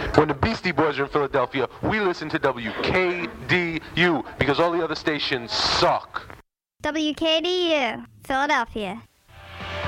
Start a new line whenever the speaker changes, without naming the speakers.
When the Beastie Boys are in Philadelphia, we listen to WKDU because all the other stations suck.
WKDU, Philadelphia.